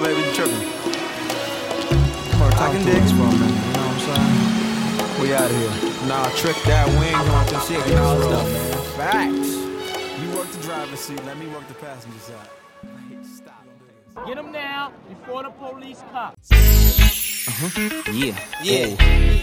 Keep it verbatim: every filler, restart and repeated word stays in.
baby, you tripping. I can dig it. For a minute, you know what I'm saying? We out of here. Nah, trick that. We ain't going through shit. Get all stuff, man. Facts. You work the driver's seat, let me work the passenger side. Stop. Get him now before the police come. Uh-huh. Yeah, yeah.